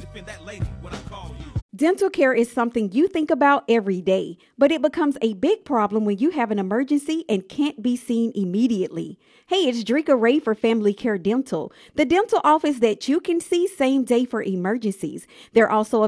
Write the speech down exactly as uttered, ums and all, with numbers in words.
defend that lady when I call you. Dental care is something you think about every day, but it becomes a big problem when you have an emergency and can't be seen immediately. Hey, it's Drika Ray for Family Care Dental, the dental office that you can see same day for emergencies. They're also